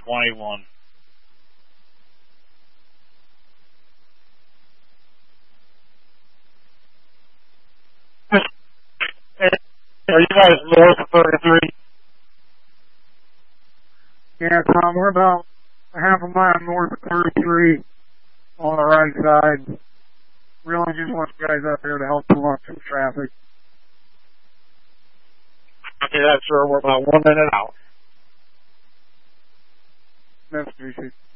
21. Are you guys north of 33? Yeah, Tom, we're about half a mile north of 33 on the right side. Really just want you guys up here to help pull up some traffic. Okay, that's sure. We're about 1 minute out. That's appreciated.